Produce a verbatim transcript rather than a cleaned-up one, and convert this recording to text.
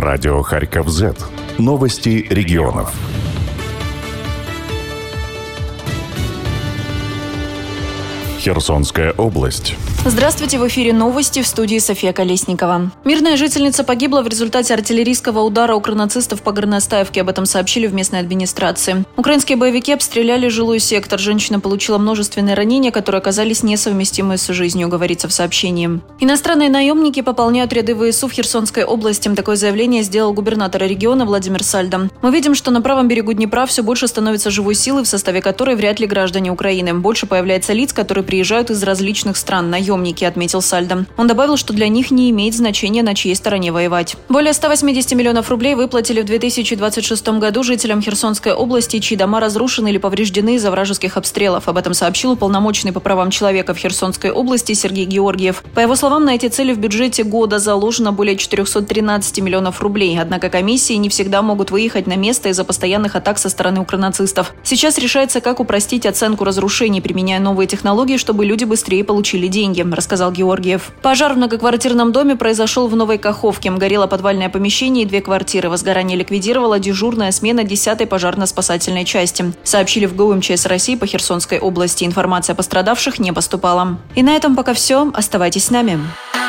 Радио Харьков Зет. Новости регионов. Херсонская область. Здравствуйте, в эфире новости, в студии София Колесникова. Мирная жительница погибла в результате артиллерийского удара укрнацистов по Горностаевке. Об этом сообщили в местной администрации. Украинские боевики обстреляли жилой сектор. Женщина получила множественные ранения, которые оказались несовместимы с жизнью, говорится в сообщении. Иностранные наемники пополняют ряды ВСУ в Херсонской области. Такое заявление сделал губернатор региона Владимир Сальдо. Мы видим, что на правом берегу Днепра все больше становится живой силы, в составе которой вряд ли граждане Украины. Больше появляется лиц, которые приезжают из различных стран, наемники, отметил Сальдо. Он добавил, что для них не имеет значения, на чьей стороне воевать. Более ста восьмидесяти миллионов рублей выплатили в две тысячи двадцать шестом году жителям Херсонской области, чьи дома разрушены или повреждены из-за вражеских обстрелов. Об этом сообщил уполномоченный по правам человека в Херсонской области Сергей Георгиев. По его словам, на эти цели в бюджете года заложено более четырехсот тринадцати миллионов рублей. Однако комиссии не всегда могут выехать на место из-за постоянных атак со стороны укронацистов. Сейчас решается, как упростить оценку разрушений, применяя новые технологии, чтобы люди быстрее получили деньги, рассказал Георгиев. Пожар в многоквартирном доме произошел в Новой Каховке. Горело подвальное помещение и две квартиры. Возгорание ликвидировала дежурная смена десятой пожарно-спасательной части. Сообщили в ГУ МЧС России по Херсонской области. Информация о пострадавших не поступала. И на этом пока все. Оставайтесь с нами.